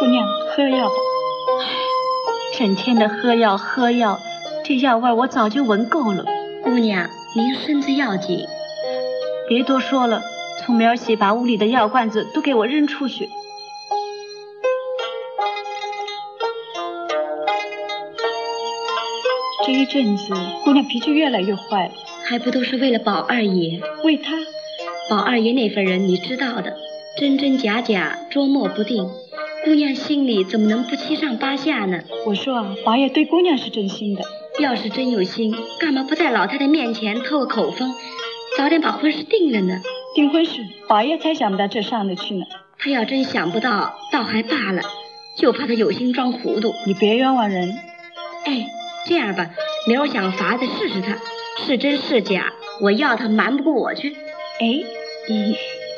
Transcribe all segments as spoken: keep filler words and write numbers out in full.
娘，喝药吧。整天的喝药喝药，这药味我早就闻够了。 姑娘，您身子要紧。 别多说了，从明儿起把屋里的药罐子都给我扔出去。这一阵子，姑娘脾气越来越坏了， 还不都是为了宝二爷？ 为他？ 宝二爷那份人你知道的，真真假假，捉摸不定。姑娘心里怎么能不七上八下呢？ 我说啊，宝爷对姑娘是真心的。 要是真有心，干嘛不在老太太面前透个口风，早点把婚事定了呢？ 订婚事，宝爷才想不到这上头去呢。 他要真想不到，倒还罢了，就怕他有心装糊涂。 你别冤枉人。 哎，这样吧，明儿我想法子试试他，是真是假，我要他瞒不过我去。 哎，嗯。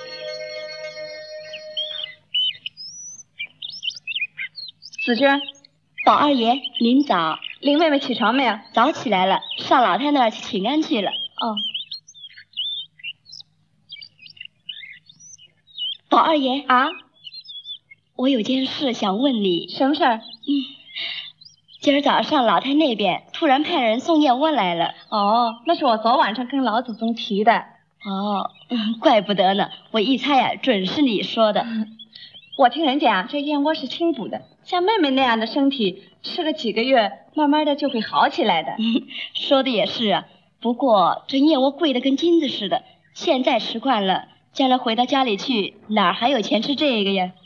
紫娟， 宝二爷，您早。 林妹妹起床没有？ 早起来了，上老太那儿去请安去了。 哦。 宝二爷啊， 我有件事想问你。 什么事儿？ 嗯，今儿早上老太那边突然派人送燕窝来了。 哦，那是我昨晚上跟老祖宗提的。 哦，嗯，怪不得呢，我一猜呀，准是你说的。 嗯，我听人讲，这燕窝是清补的，像妹妹那样的身体，吃了几个月，慢慢的就会好起来的。 说的也是啊，不过这燕窝贵的跟金子似的，现在吃惯了，将来回到家里去，哪儿还有钱吃这个呀？